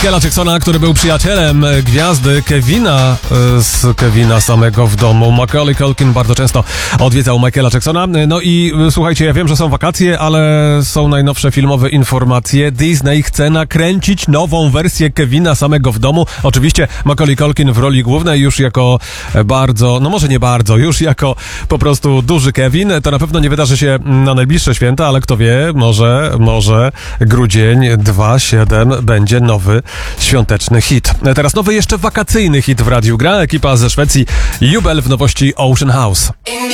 Michaela Jacksona, który był przyjacielem gwiazdy Kevina z Kevina samego w domu. Macaulay Culkin bardzo często odwiedzał Michaela Jacksona. No i słuchajcie, ja wiem, że są wakacje, ale są najnowsze filmowe informacje. Disney chce nakręcić nową wersję Kevina samego w domu. Oczywiście Macaulay Culkin w roli głównej już jako bardzo, no może nie bardzo, już jako po prostu duży Kevin. To na pewno nie wydarzy się na najbliższe święta, ale kto wie, może grudzień 2.7 będzie nowy świąteczny hit. Teraz nowy jeszcze wakacyjny hit w Radiu Gra. Ekipa ze Szwecji Jubel w nowości Ocean House.